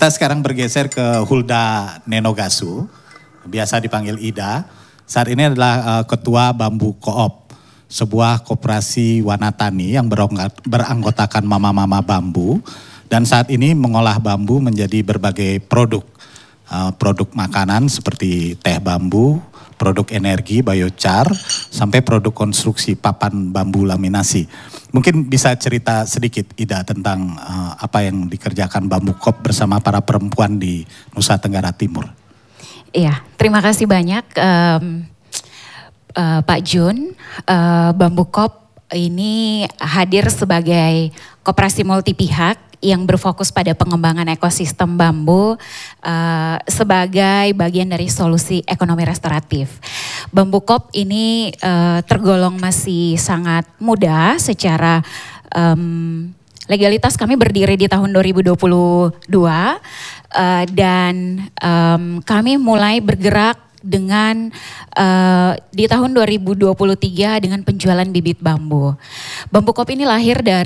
Kita sekarang bergeser ke Hulda Nenogasu, biasa dipanggil Ida. Saat ini adalah Ketua Bambu Koop, sebuah koperasi wanatani yang beranggotakan mama-mama bambu. Dan saat ini mengolah bambu menjadi berbagai produk. Produk makanan seperti teh bambu, produk energi, biochar, sampai produk konstruksi papan bambu laminasi. Mungkin bisa cerita sedikit Ida tentang apa yang dikerjakan Bambu Koop bersama para perempuan di Nusa Tenggara Timur. Iya, terima kasih banyak Pak Jun. Bambu Koop ini hadir sebagai koperasi multi pihak yang berfokus pada pengembangan ekosistem bambu sebagai bagian dari solusi ekonomi restoratif. Bambu Koop ini tergolong masih sangat muda secara legalitas. Kami berdiri di tahun 2022 dan kami mulai bergerak dengan di tahun 2023 dengan penjualan bibit bambu. Bambu Koop ini lahir dari